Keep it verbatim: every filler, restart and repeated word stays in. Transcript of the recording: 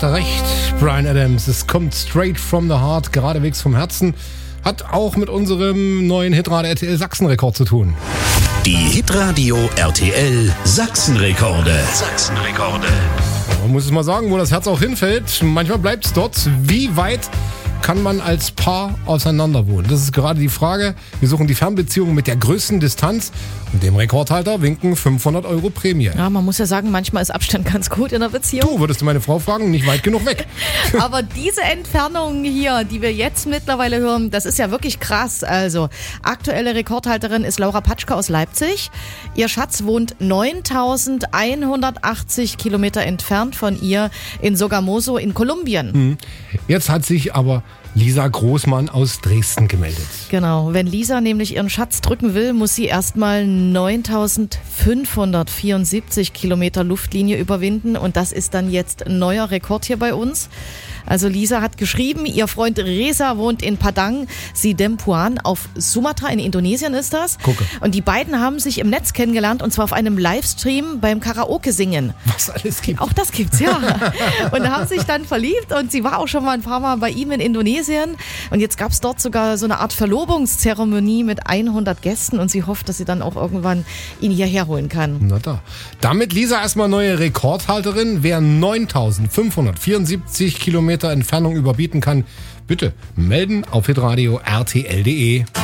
hat er recht. Bryan Adams, es kommt straight from the heart, geradewegs vom Herzen. Hat auch mit unserem neuen Hitradio R T L Sachsenrekord zu tun. Die Hitradio R T L Sachsenrekorde. Sachsenrekorde. Man muss es mal sagen, wo das Herz auch hinfällt. Manchmal bleibt es dort. Wie weit kann man als Paar auseinander wohnen? Das ist gerade die Frage. Wir suchen die Fernbeziehung mit der größten Distanz. Und dem Rekordhalter winken fünfhundert Euro Prämie. Ja, man muss ja sagen, manchmal ist Abstand ganz gut in der Beziehung. Du, würdest du meine Frau fragen, nicht weit genug weg. Aber diese Entfernung hier, die wir jetzt mittlerweile hören, das ist ja wirklich krass. Also, aktuelle Rekordhalterin ist Laura Patschke aus Leipzig. Ihr Schatz wohnt neuntausendeinhundertachtzig Kilometer entfernt von ihr in Sogamoso in Kolumbien. Jetzt hat sich aber Lisa Großmann aus Dresden gemeldet. Genau, wenn Lisa nämlich ihren Schatz drücken will, muss sie erstmal neuntausendfünfhundertvierundsiebzig Kilometer Luftlinie überwinden und das ist dann jetzt ein neuer Rekord hier bei uns. Also Lisa hat geschrieben, ihr Freund Reza wohnt in Padang Sidempuan auf Sumatra, in Indonesien ist das. Gucke. Und die beiden haben sich im Netz kennengelernt und zwar auf einem Livestream beim Karaoke singen. Was alles gibt. Auch das gibt's, ja. Und haben sich dann verliebt und sie war auch schon mal ein paar Mal bei ihm in Indonesien. Und jetzt gab's dort sogar so eine Art Verlobungszeremonie mit hundert Gästen und sie hofft, dass sie dann auch irgendwann ihn hierher holen kann. Na da. Damit Lisa erstmal neue Rekordhalterin. Wer neuntausendfünfhundertvierundsiebzig Kilometer Entfernung überbieten kann, bitte melden auf hitradio R T L punkt de.